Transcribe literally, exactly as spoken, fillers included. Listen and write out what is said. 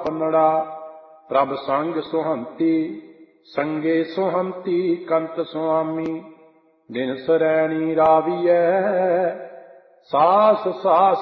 ਪਨੜਾ। ਪ੍ਰਭ ਸੰਗ ਸੁਹੰਤੀ ਸੰਗੇ ਸੁਹੰਤੀ ਕੰਤ ਸੁਆਮੀ। ਦਿਨ ਸਰੈਣੀ ਰਾਵੀਐ ਸਾਸ ਸਾਸ